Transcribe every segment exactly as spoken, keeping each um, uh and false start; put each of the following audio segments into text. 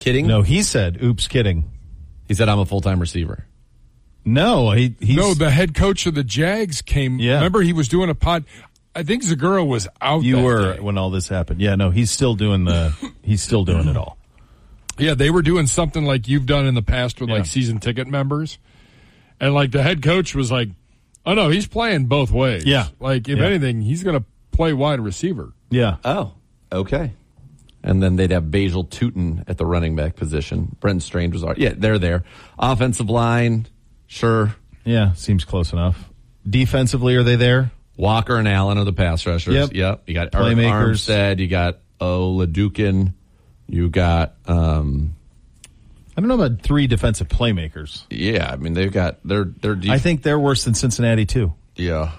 Kidding? No, he said, oops, kidding. He said, I'm a full-time receiver. No, he he's, No, the head coach of the Jags came. Yeah. Remember, he was doing a pod. I think Zagura was out You that were day. when all this happened. Yeah, no, he's still doing the he's still doing it all. Yeah, they were doing something like you've done in the past with Yeah. like season ticket members. And like the head coach was like, oh no, he's playing both ways. Yeah. Like if Yeah. anything, he's going to play wide receiver. Yeah. Oh, okay. And then they'd have Basil Tootin at the running back position. Brenton Strange was already, yeah, they're there. Offensive line, sure. Yeah, seems close enough. Defensively, are they there? Walker and Allen are the pass rushers. Yep. Yep. You got Playmakers. Armstead. You got Oladukin. You got, um, I don't know about three defensive playmakers. yeah, I mean, they've got, they're, they're deep. I think they're worse than Cincinnati too. yeah.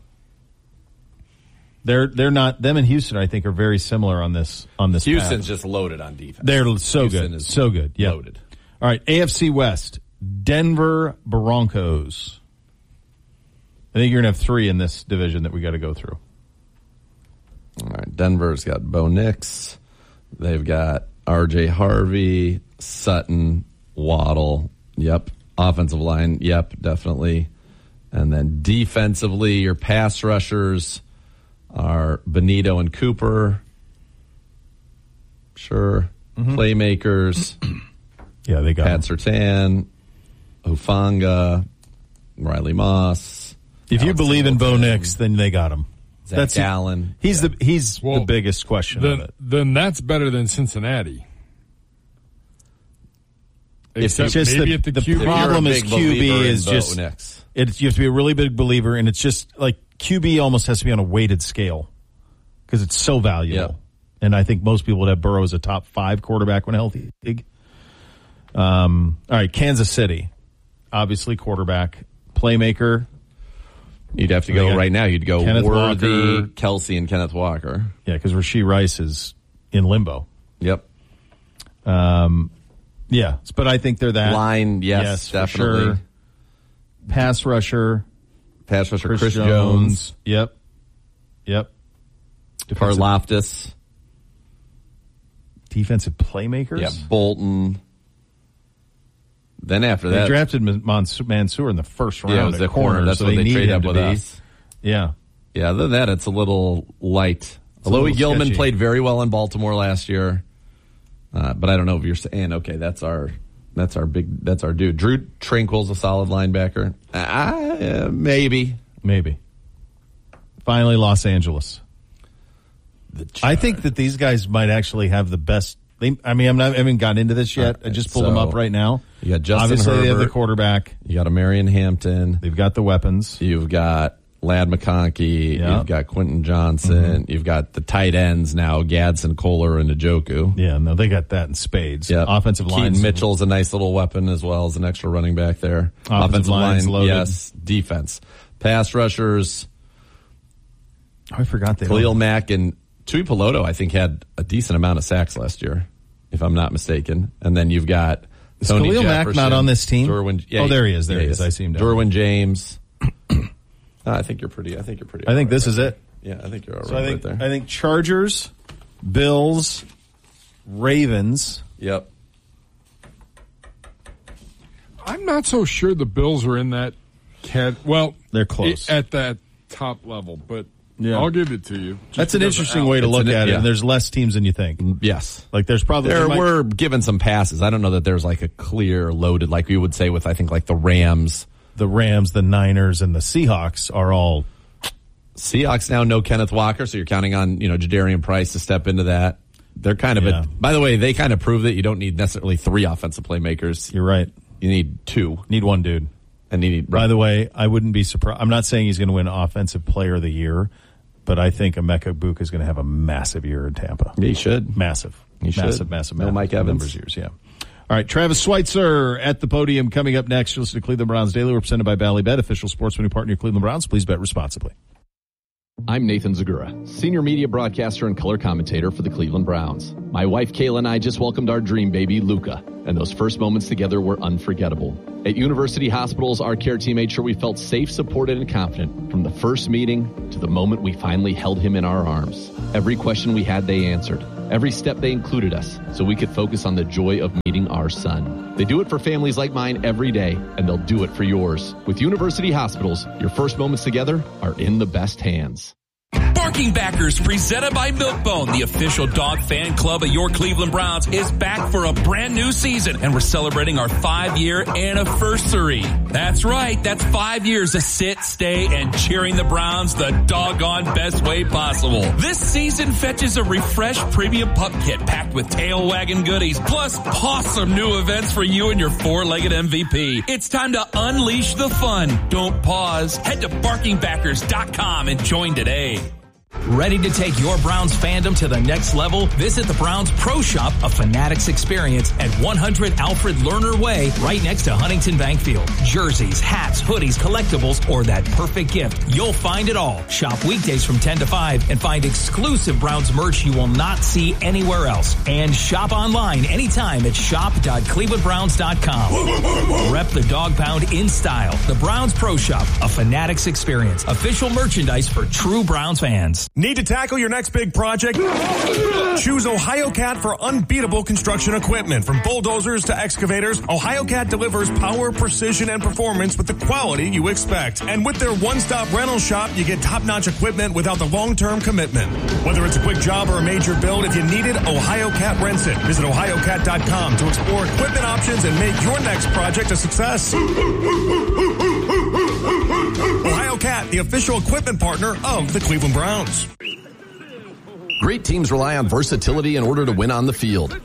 They're they're not them and Houston. I think are very similar on this on this. Houston's path. just loaded on defense. They're so Houston good, is so good. Yeah. loaded. All right, A F C West, Denver Broncos. I think you're gonna have three in this division that we got to go through. All right, Denver's got Bo Nix. They've got R J Harvey, Sutton, Waddle. Yep. Offensive line. Yep, definitely. And then defensively, your pass rushers are Benito and Cooper. Sure. Mm-hmm. Playmakers. Yeah, they got Pat him. Surtain, Hufanga, Riley Moss. If you Alex believe in Bo Singleton, Nix, then they got him. Zach That's Allen. He's Yeah. the he's Well, the biggest question Then, of it. then that's better than Cincinnati. If Except just maybe the- at the, the Q B. problem You're a is big Q B believer in is Bo just Nix. it's you have to be a really big believer, and it's just like Q B almost has to be on a weighted scale because it's so valuable. Yep. And I think most people would have Burrow as a top five quarterback when healthy. Um, all right, Kansas City, obviously quarterback, playmaker. You'd have to They go got right now. You'd go Kenneth Worthy, Walker. Kelsey, and Kenneth Walker. Yeah, because Rashee Rice is in limbo. Yep. Um, yeah, but I think they're that Line, yes, yes, for definitely. sure. Pass rusher, Pass rusher Chris, Chris, Jones. Jones. Yep, yep. Defensive, Karlaftis. defensive playmakers. Yeah, Bolton. Then after They that, drafted Mans- Mansour in the first round. yeah, it was at the corner. That's so what they, need traded him up to with be. us. Yeah, Yeah, other than that, it's a little light. a Louis little Gilman sketchy. played very well in Baltimore last year, uh, but I don't know if you're saying, okay, that's our that's our big that's our dude. Drew Tranquil's a solid linebacker. Uh, maybe, maybe. Finally, Los Angeles. I think that these guys might actually have the best. They, I mean, I'm not, I haven't gotten into this yet. I just pulled So, them up right now. you got Justin Obviously, they have the Herbert. quarterback. You got a Marion Hampton. They've got the weapons. You've got Lad McConkey. Yeah. You've got Quentin Johnson. Mm-hmm. You've got the tight ends now, Gadsden, Kohler, and Njoku. Yeah, no, they got that in spades. Yeah, Offensive line. Keaton Mitchell's a nice little weapon as well as an extra running back there. Offensive line's line, loaded. yes. Defense, pass rushers. Oh, I forgot they. Khalil don't- Mack and Tui Peloto, I think, had a decent amount of sacks last year, if I'm not mistaken. And then you've got Is Tony Khalil Mack Jefferson, not on this team? Derwin, yeah, Oh, there he is, there yeah, he is. I see him down Derwin James. uh, I think you're pretty. I think you're pretty. I think all this right is right it. there. Yeah, I think you're all So right I think right there. I think Chargers, Bills, Ravens. Yep. I'm not so sure the Bills are in that cat. Well, They're close. i- at that top level, but Yeah. I'll give it to you. Just That's an because of interesting Allen. way to It's look an- at it. yeah. And there's less teams than you think. Yes. Like there's probably There might- were given some passes. I don't know that there's like a clear loaded, like we would say with, I think, like the Rams. the Rams, the Niners, and the Seahawks are all. Seahawks now know Kenneth Walker, so you're counting on, you know, Jadarian Price to step into that. They're kind of Yeah. a, by the way, they kind of prove that you don't need necessarily three offensive playmakers. You're right. You need two. Need one dude. And you need, By the way, I wouldn't be surprised. I'm not saying he's going to win Offensive Player of the Year, but I think Emeka Egbuka is going to have a massive year in Tampa. he should. Massive. He should. massive, massive, No massive. Mike Evans. Numbers years, yeah. All right, Travis Schweitzer at the podium coming up next. You'll listen to Cleveland Browns Daily. We're presented by Ballybet, official sports betting partner of Cleveland Browns. Please bet responsibly. I'm Nathan Zagura, senior media broadcaster and color commentator for the Cleveland Browns. My wife Kayla and I just welcomed our dream baby, Luca, and those first moments together were unforgettable. At University Hospitals, our care team made sure we felt safe, supported, and confident from the first meeting to the moment we finally held him in our arms. Every question we had, they answered. Every step they included us so we could focus on the joy of meeting our son. They do it for families like mine every day, and they'll do it for yours. With University Hospitals, your first moments together are in the best hands. Barking Backers, presented by Milk-Bone, the official dog fan club of your Cleveland Browns, is back for a brand new season, and we're celebrating our five-year anniversary. That's right, that's five years of sit, stay, and cheering the Browns the doggone best way possible. This season fetches a refreshed premium pup kit packed with tail wagging goodies, plus awesome new events for you and your four-legged M V P. It's time to unleash the fun. Don't pause. Head to barking backers dot com and join today. Ready to take your Browns fandom to the next level? Visit the Browns Pro Shop, a Fanatics experience at one hundred Alfred Lerner Way, right next to Huntington Bank Field. Jerseys, hats, hoodies, collectibles, or that perfect gift. You'll find it all. Shop weekdays from ten to five and find exclusive Browns merch you will not see anywhere else. And shop online anytime at shop dot cleveland browns dot com. Rep the dog pound in style. The Browns Pro Shop, a Fanatics experience. Official merchandise for true Browns fans. Need to tackle your next big project? Choose OhioCat for unbeatable construction equipment. From bulldozers to excavators, OhioCat delivers power, precision, and performance with the quality you expect. And with their one-stop rental shop, you get top-notch equipment without the long-term commitment. Whether it's a quick job or a major build, if you need it, OhioCat rents it. Visit ohio cat dot com to explore equipment options and make your next project a success. OhioCat, the official equipment partner of the Cleveland Browns. Great teams rely on versatility in order to win on the field.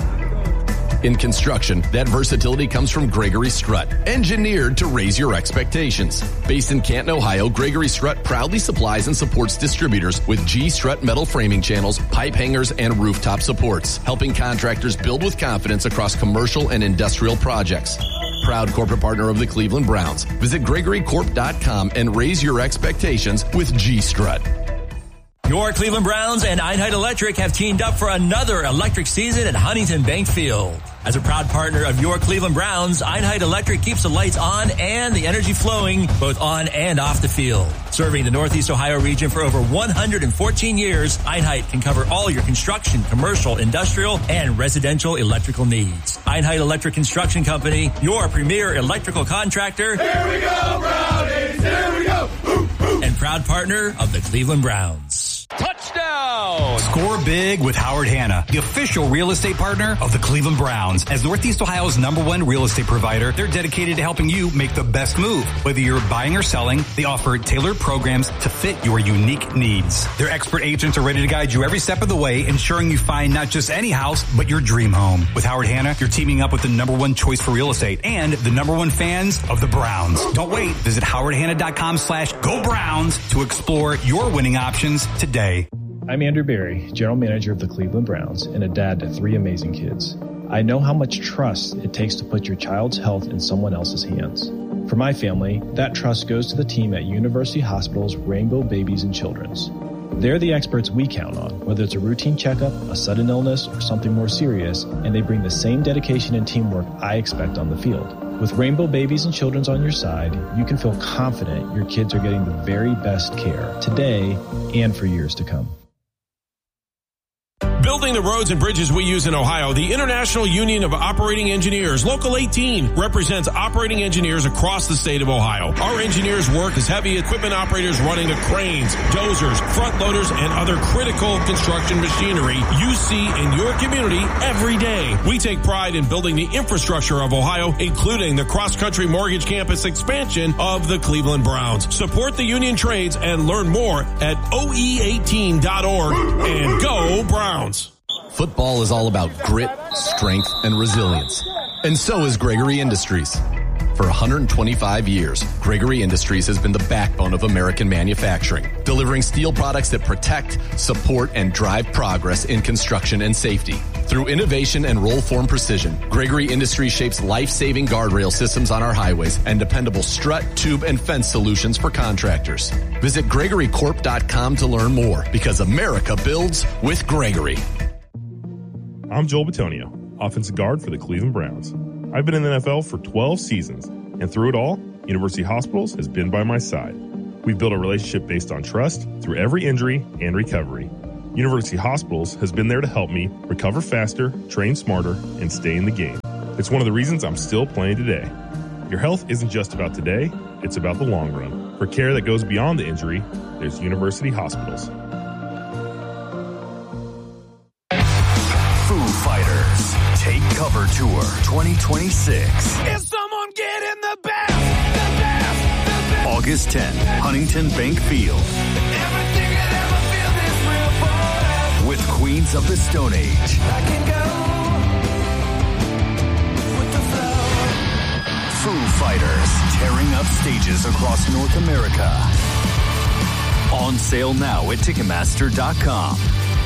In construction, that versatility comes from Gregory Strut, engineered to raise your expectations. Based in Canton, Ohio, Gregory Strut proudly supplies and supports distributors with G Strut metal framing channels, pipe hangers, and rooftop supports, helping contractors build with confidence across commercial and industrial projects. Proud corporate partner of the Cleveland Browns. Visit gregory corp dot com and raise your expectations with G Strut. Your Cleveland Browns and Einheit Electric have teamed up for another electric season at Huntington Bank Field. As a proud partner of your Cleveland Browns, Einheit Electric keeps the lights on and the energy flowing both on and off the field. Serving the Northeast Ohio region for over one hundred fourteen years, Einheit can cover all your construction, commercial, industrial, and residential electrical needs. Einheit Electric Construction Company, your premier electrical contractor. Here we go, Brownies! Here we go! And proud partner of the Cleveland Browns. Touchdown! Score big with Howard Hanna, the official real estate partner of the Cleveland Browns. As Northeast Ohio's number one real estate provider, they're dedicated to helping you make the best move. Whether you're buying or selling, they offer tailored programs to fit your unique needs. Their expert agents are ready to guide you every step of the way, ensuring you find not just any house, but your dream home. With Howard Hanna, you're teaming up with the number one choice for real estate and the number one fans of the Browns. Don't wait. Visit howard hanna dot com slash go Browns to explore your winning options today. I'm Andrew Berry, General Manager of the Cleveland Browns and a dad to three amazing kids. I know how much trust it takes to put your child's health in someone else's hands. For my family, that trust goes to the team at University Hospital's Rainbow Babies and Children's. They're the experts we count on, whether it's a routine checkup, a sudden illness, or something more serious, and they bring the same dedication and teamwork I expect on the field. With Rainbow Babies and Children's on your side, you can feel confident your kids are getting the very best care today and for years to come. Building the roads and bridges we use in Ohio, the International Union of Operating Engineers, Local eighteen, represents operating engineers across the state of Ohio. Our engineers work as heavy equipment operators running the cranes, dozers, front loaders, and other critical construction machinery you see in your community every day. We take pride in building the infrastructure of Ohio, including the cross-country mortgage campus expansion of the Cleveland Browns. Support the union trades and learn more at O E eighteen dot org and go Browns. Football is all about grit, strength, and resilience. And so is Gregory Industries. For one hundred twenty-five years, Gregory Industries has been the backbone of American manufacturing, delivering steel products that protect, support, and drive progress in construction and safety. Through innovation and roll-form precision, Gregory Industries shapes life-saving guardrail systems on our highways and dependable strut, tube, and fence solutions for contractors. Visit gregory corp dot com to learn more, because America builds with Gregory. I'm Joel Bitonio, offensive guard for the Cleveland Browns. I've been in the N F L for twelve seasons, and through it all, University Hospitals has been by my side. We've built a relationship based on trust through every injury and recovery. University Hospitals has been there to help me recover faster, train smarter, and stay in the game. It's one of the reasons I'm still playing today. Your health isn't just about today, it's about the long run. For care that goes beyond the injury, there's University Hospitals. Foo Fighters Take Cover Tour twenty twenty-six. Is someone getting the best? The best, the best. August tenth, Huntington Bank Field. Everything that ever feel this real forever. With Queens of the Stone Age. I can go with the flow. Foo Fighters tearing up stages across North America. On sale now at Ticketmaster dot com.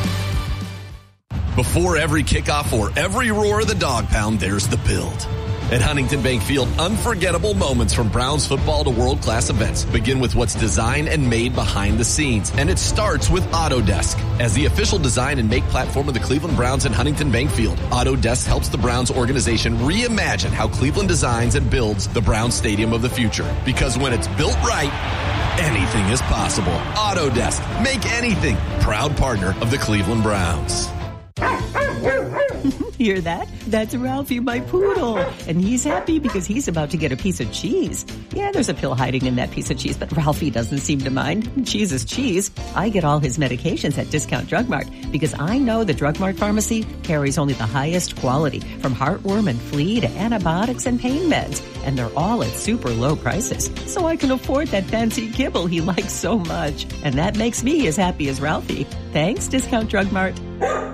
Before every kickoff or every roar of the dog pound, there's the build. At Huntington Bank Field, unforgettable moments from Browns football to world-class events begin with what's designed and made behind the scenes. And it starts with Autodesk. As the official design and make platform of the Cleveland Browns and Huntington Bank Field, Autodesk helps the Browns organization reimagine how Cleveland designs and builds the Browns Stadium of the future. Because when it's built right, anything is possible. Autodesk. Make anything. Proud partner of the Cleveland Browns. Hear that? That's Ralphie, my poodle. And he's happy because he's about to get a piece of cheese. Yeah, there's a pill hiding in that piece of cheese, but Ralphie doesn't seem to mind. Cheese is cheese. I get all his medications at Discount Drug Mart because I know the Drug Mart pharmacy carries only the highest quality, from heartworm and flea to antibiotics and pain meds. And they're all at super low prices. So I can afford that fancy kibble he likes so much. And that makes me as happy as Ralphie. Thanks, Discount Drug Mart.